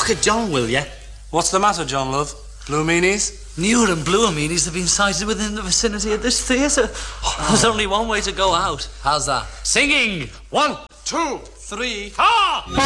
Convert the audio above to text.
look at John, will you? What's the matter, John, love? Blue meanies? Newer and bluer meanies have been sighted within the vicinity of this theatre. There's only one way to go out. How's that? Singing! 1, 2, 3, 4!